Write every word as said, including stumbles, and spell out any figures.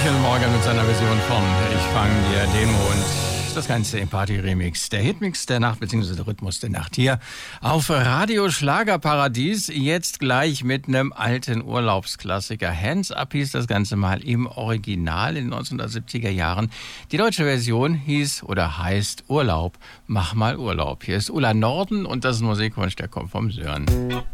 Michael Morgan mit seiner Version von Ich fang dir den Mond. Das Ganze im Party-Remix. Der Hitmix der Nacht, beziehungsweise der Rhythmus der Nacht hier auf Radio Schlagerparadies. Jetzt gleich mit einem alten Urlaubsklassiker. Hands Up hieß das Ganze mal im Original in den neunzehnhundertsiebziger Jahren. Die deutsche Version hieß oder heißt Urlaub, mach mal Urlaub. Hier ist Ulla Norden und das ist ein Musikwunsch, der kommt vom Sören.